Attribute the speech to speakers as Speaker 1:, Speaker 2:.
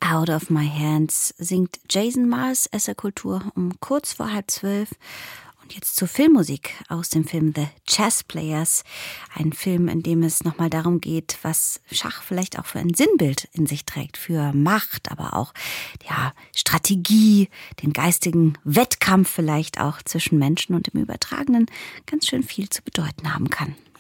Speaker 1: Out of My Hands singt Jason Mars, SR Kultur, um kurz vor 11:30. Und jetzt zur Filmmusik aus dem Film The Chess Players. Ein Film, in dem es nochmal darum geht, was Schach vielleicht auch für ein Sinnbild in sich trägt. Für Macht, aber auch Strategie, den geistigen Wettkampf vielleicht auch zwischen Menschen und im Übertragenen ganz schön viel zu bedeuten haben kann.